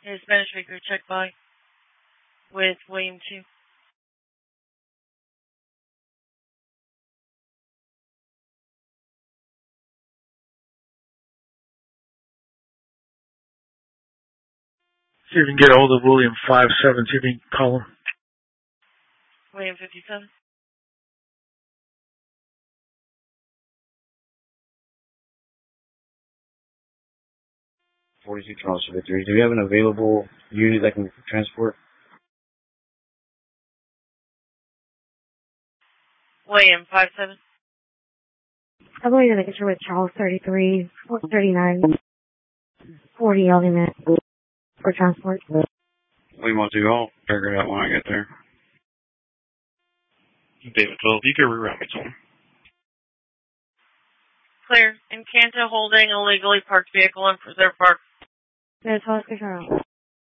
Hey, Spanish speaker, check by with William 2. See if you can get a hold of William 57, see if you can call him. William 57. Charles Victory. Do you have an available unit that can transport? William 57. I'm going to make sure with Charles 33, 39, 40 element for transport. We want to. I'll figure it out when I get there. David 12, you can reroute me to him. Clear. Encanto holding illegally parked vehicle in Preserve Park. There's Oscar Charles.